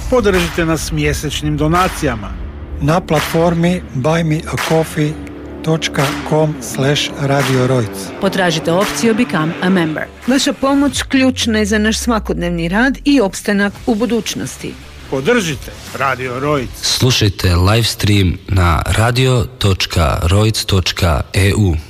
Podržite nas mjesečnim donacijama na platformi buymeacoffee.com/Radio Rojc. Potražite opciju Become a Member. Vaša pomoć ključna je za naš svakodnevni rad i opstanak u budućnosti. Podržite Radio Rojc. Slušajte live stream na radio.rojc.eu.